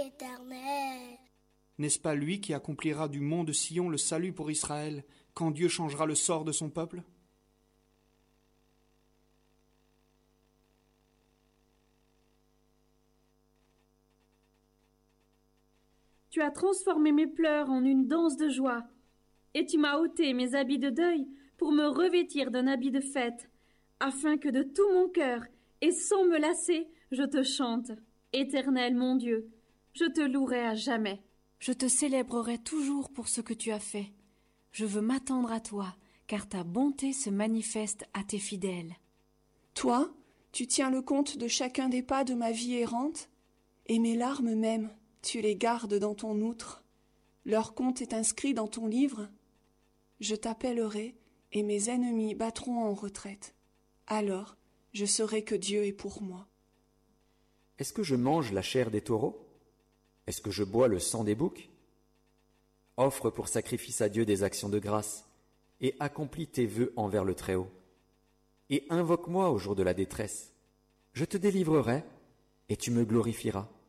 Éternel. N'est-ce pas lui qui accomplira du mont de Sion le salut pour Israël, quand Dieu changera le sort de son peuple? Tu as transformé mes pleurs en une danse de joie, et tu m'as ôté mes habits de deuil pour me revêtir d'un habit de fête, afin que de tout mon cœur, et sans me lasser, je te chante. Éternel mon Dieu, je te louerai à jamais. Je te célébrerai toujours pour ce que tu as fait. Je veux m'attendre à toi, car ta bonté se manifeste à tes fidèles. Toi, tu tiens le compte de chacun des pas de ma vie errante, et mes larmes même, tu les gardes dans ton outre. Leur compte est inscrit dans ton livre. Je t'appellerai, et mes ennemis battront en retraite. Alors, je saurai que Dieu est pour moi. Est-ce que je mange la chair des taureaux? Est-ce que je bois le sang des boucs? Offre pour sacrifice à Dieu des actions de grâce, et accomplis tes vœux envers le Très-Haut. Et invoque-moi au jour de la détresse. Je te délivrerai, et tu me glorifieras.